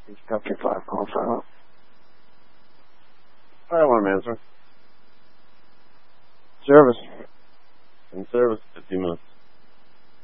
He's Captain 5, call 5 up. Fire alarm answer. Service. In service, 15 minutes.